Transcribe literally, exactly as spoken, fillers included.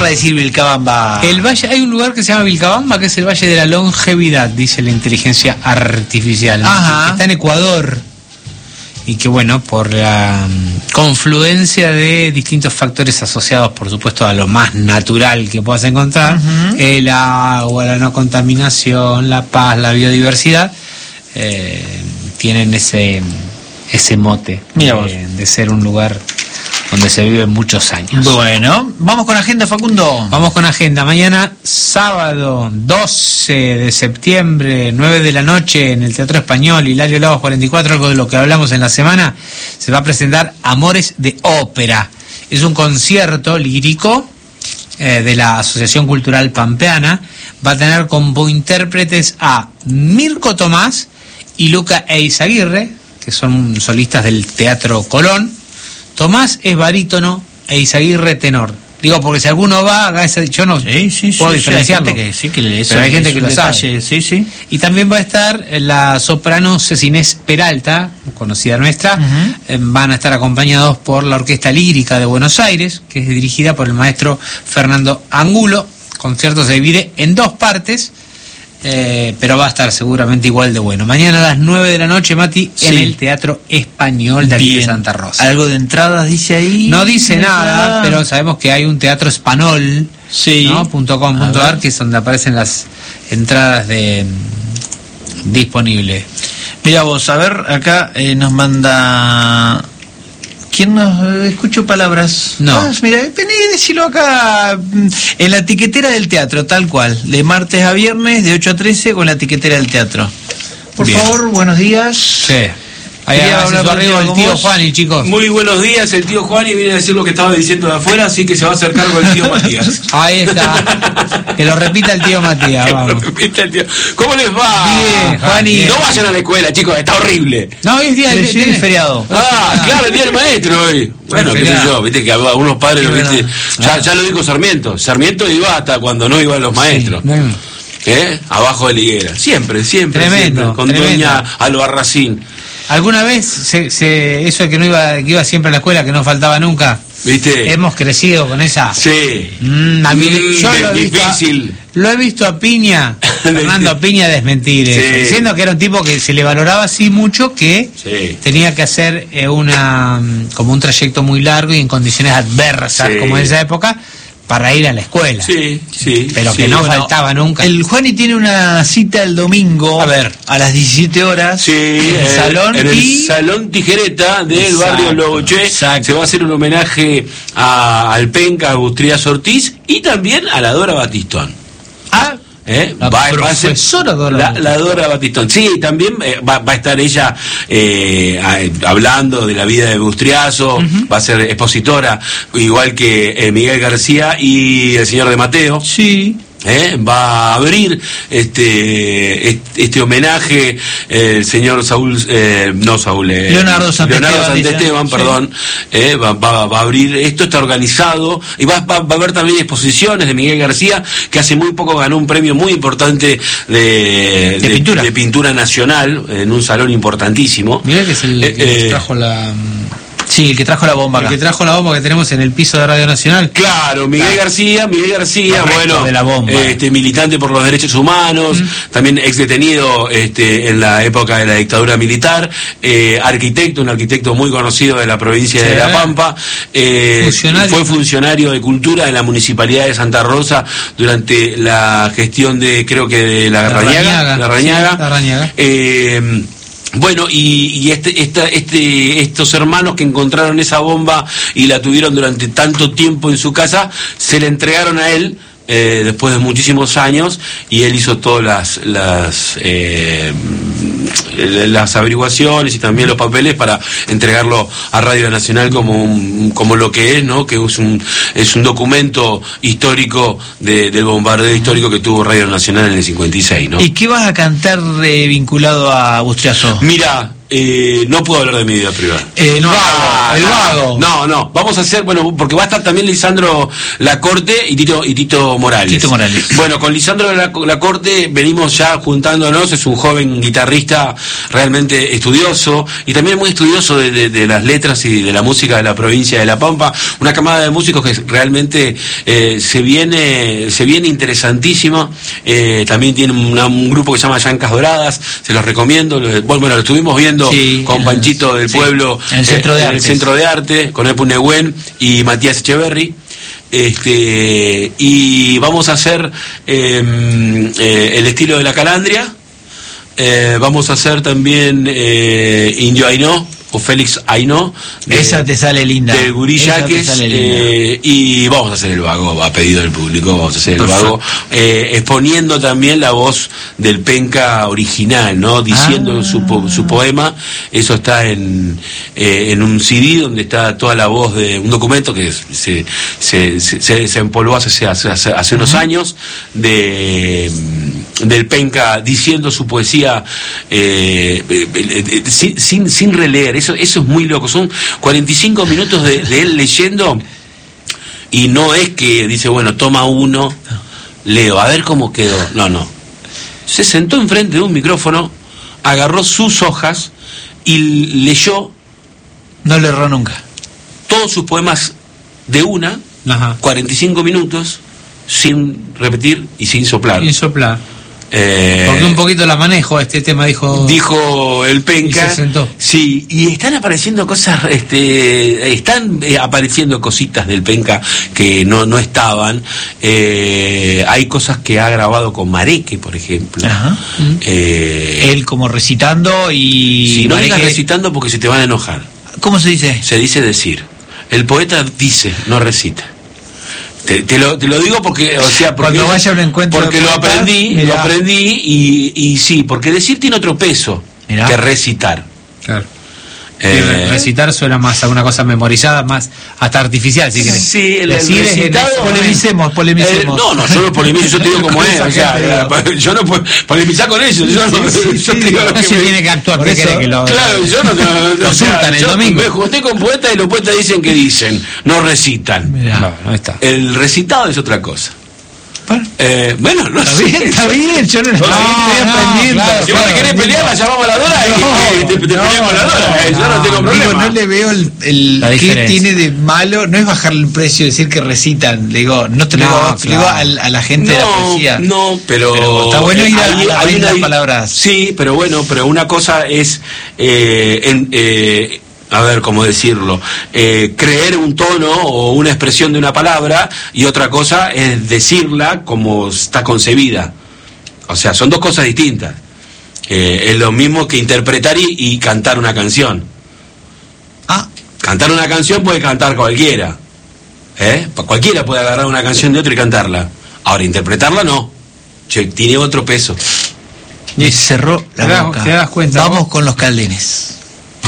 va a decir Vilcabamba? El valle, hay un lugar que se llama Vilcabamba, que es el Valle de la Longevidad, dice la inteligencia artificial. Ajá. Que está en Ecuador. Y que bueno, por la um, confluencia de distintos factores asociados, por supuesto, a lo más natural que puedas encontrar, uh-huh. el agua, la no contaminación, la paz, la biodiversidad, eh, tienen ese, ese mote de, de ser un lugar donde se vive muchos años. Bueno, vamos con agenda, Facundo. Vamos con agenda. Mañana, sábado doce de septiembre, nueve de la noche, en el Teatro Español, Hilario Lagos cuarenta y cuatro, algo de lo que hablamos en la semana, se va a presentar Amores de Ópera. Es un concierto lírico eh, de la Asociación Cultural Pampeana. Va a tener como intérpretes a Mirko Tomás y Luca Eizaguirre, que son solistas del Teatro Colón. Tomás es barítono e Eizaguirre tenor. Digo, porque si alguno va, haga ese, yo no sí, sí, puedo sí, diferenciarlo. Sí, que, sí, que eso, pero hay gente que lo detalle, sabe. Sí, sí. Y también va a estar la soprano Cecinés Peralta, conocida nuestra. Uh-huh. eh, van a estar acompañados por la Orquesta Lírica de Buenos Aires, que es dirigida por el maestro Fernando Angulo. El concierto se divide en dos partes. Eh, pero va a estar seguramente igual de bueno. Mañana a las nueve de la noche, Mati, sí. en el Teatro Español de aquí Bien. de Santa Rosa. ¿Algo de entradas dice ahí? No dice nada, pero sabemos que hay un Teatro Español, sí. ¿no? .com.ar, que es donde aparecen las entradas de disponibles. Mira vos, a ver, acá eh, nos manda... ¿Quién nos eh, escuchó palabras? No. Ah, mira, vení, decilo acá en la tiquetera del teatro, tal cual. De martes a viernes, de ocho a trece, con la tiquetera del teatro. Por Bien. favor, buenos días. Sí. Ahí habla arriba el tío Juani, chicos. Muy buenos días, el tío Juani viene a decir lo que estaba diciendo de afuera, así que se va a acercar con el tío Matías. Ahí está. Que lo repita el tío Matías, vamos. Que lo repita el tío. ¿Cómo les va? Bien, Juani. No vayan a la escuela, chicos, está horrible. No, hoy es día del de, de, feriado. Ah, claro, el día del maestro hoy. Bueno, qué sé yo, viste que algunos padres, viste, ya, ya lo dijo Sarmiento. Sarmiento iba hasta cuando no iban los maestros. Sí, no. ¿Eh? Abajo de la higuera. Siempre, siempre, tremendo, siempre. Con tremendo. doña Albarracín. ¿Alguna vez se, se, eso de que no iba, que iba siempre a la escuela, que no faltaba nunca? ¿Viste? Hemos crecido con esa. Sí. Mm, a mí, mm, yo lo he, difícil. Visto a, lo he visto a Piña, Fernando a Piña desmentir eso, sí. diciendo que era un tipo que se le valoraba así mucho que sí. tenía que hacer eh, una como un trayecto muy largo y en condiciones adversas, sí. como en esa época, para ir a la escuela. Sí, sí. Pero sí, que no bueno, faltaba nunca. El Juani tiene una cita el domingo. A ver. A las diecisiete horas. Sí. En el eh, salón. En y... el Salón Tijereta del Exacto, barrio Logoché. Exacto. Se va a hacer un homenaje a, al Penca, a Bustrias Ortiz y también a la Dora Batistón. Ah. ¿Eh? La va, profesora va Dora la, la Dora Batistón. Sí, también eh, va, va a estar ella eh, a, hablando de la vida de Bustriazo, uh-huh. va a ser expositora, igual que eh, Miguel García y el señor de Mateo. Sí. ¿Eh? Va a abrir este este, este homenaje eh, el señor Saúl eh, no Saúl eh, Leonardo Santesteban, Esteban, perdón, sí. eh, va, va, va a abrir, esto está organizado y va, va, va a haber también exposiciones de Miguel García, que hace muy poco ganó un premio muy importante de, de, de, pintura. de pintura nacional en un salón importantísimo. Mirá que es el eh, que eh, trajo la... Sí, el que trajo la bomba el acá. que trajo la bomba que tenemos en el piso de Radio Nacional. Claro, Miguel claro. García, Miguel García, Correcto, bueno, de la bomba. este militante por los derechos humanos, mm. también ex detenido este, en la época de la dictadura militar, eh, arquitecto, un arquitecto muy conocido de la provincia sí, de La Pampa, eh, funcionario. fue funcionario de cultura en la municipalidad de Santa Rosa durante la gestión de, creo que de la, la Rañaga, Rañaga, la Rañaga. Sí, la Rañaga. Eh, Bueno, y, y este, esta, este, estos hermanos que encontraron esa bomba y la tuvieron durante tanto tiempo en su casa, se la entregaron a él eh, después de muchísimos años, y él hizo todas las las, eh, las averiguaciones y también los papeles para entregarlo a Radio Nacional como un, como lo que es, ¿no? Que es un es un documento histórico de, del bombardeo histórico que tuvo Radio Nacional en el cincuenta y seis, ¿no? ¿Y qué vas a cantar eh, vinculado a Bustriazo? Mira, Eh, no puedo hablar de mi vida privada. El no, vago, el vago. No, no, vamos a hacer, bueno, porque va a estar también Lisandro Lacorte y Tito, y Tito Morales. Tito Morales. Bueno, con Lisandro Lacorte venimos ya juntándonos, es un joven guitarrista realmente estudioso y también muy estudioso de, de, de las letras y de la música de la provincia de La Pampa, una camada de músicos que realmente eh, se viene se viene interesantísima, eh, también tiene una, un grupo que se llama Llancas Doradas, se los recomiendo, lo, bueno, lo estuvimos viendo sí, con Panchito del sí, Pueblo en el Centro de eh, Arte, en el Centro de Arte con Epu Negüen y Matías Echeverry. Este, y vamos a hacer eh, eh, el estilo de la Calandria, eh, vamos a hacer también eh, Indio Ainó o Félix Ainó, de, esa te sale linda, de Gurillaques, eh, y vamos a hacer el vago a pedido del público, vamos a hacer el Perfecto. vago eh, exponiendo también la voz del penca original, no diciendo ah. su, su poema. Eso está en eh, en un C D donde está toda la voz de un documento que se se se, se, se empolvó hace hace, hace, hace unos uh-huh. años de del penca diciendo su poesía eh, eh, eh, sin, sin sin releer. Eso, eso es muy loco, son cuarenta y cinco minutos de, de él leyendo y no es que dice, bueno, toma uno, leo, a ver cómo quedó. No, no. Se sentó enfrente de un micrófono, agarró sus hojas y leyó. No le erró nunca. Todos sus poemas de una, Ajá. cuarenta y cinco minutos, sin repetir y sin soplar. Sin soplar. Eh, Porque un poquito la manejo este tema, dijo dijo el penca. Y se sentó. Sí, y están apareciendo cosas, este, están eh, apareciendo cositas del penca que no no estaban. Eh, hay cosas que ha grabado con Mareque, por ejemplo. Ajá. Eh, Él como recitando y. Si no digas recitando porque se te van a enojar. ¿Cómo se dice? Se dice decir. El poeta dice, no recita. Te, te, lo, te lo digo porque, o sea, porque, cuando vaya a un encuentro porque lo aprendí, mirá. lo aprendí y, y sí, porque decir tiene otro peso mirá. que recitar. Claro. Eh, recitar suena más a una cosa memorizada, más hasta artificial, si querés. Sí, el, decir el recitado, es, polemicemos, polemicemos. Eh, no, no, yo no polemizo, yo te digo como es, o sea, yo no puedo polemizar con ellos, yo no, sí, sí, yo sí, te digo no, lo que se me... tiene que actuar, ¿qué querés que lo... Claro, yo no, no, no o sea, el yo domingo. Me junté con poetas y los poetas dicen que dicen, no recitan. Mirá. No, no está. El recitado es otra cosa. Bueno, eh, bueno, no está sé. bien, está bien, yo no, no, no, estoy aprendiendo. Claro, si vos te querés pelear, la llamamos a la Dora no, y te, te, te no, peleamos a la Dora, no, eh, yo no tengo problema. Digo, no le veo el, el qué tiene de malo, no es bajarle el precio, decir que recitan, le digo, no te lo no, digo, claro. digo a, a la gente no, de la poesía. No, pero, pero está bueno ir a, hay, a, a hay las palabras. Sí, pero bueno, pero una cosa es eh, en, eh, a ver cómo decirlo, eh, creer un tono o una expresión de una palabra y otra cosa es decirla como está concebida. O sea, son dos cosas distintas. Eh, es lo mismo que interpretar y, y cantar una canción. Ah. Cantar una canción puede cantar cualquiera. ¿Eh? Cualquiera puede agarrar una canción de otro y cantarla. Ahora, interpretarla no. Che, tiene otro peso. Y cerró la boca. ¿Te das cuenta? Vamos con los caldenes.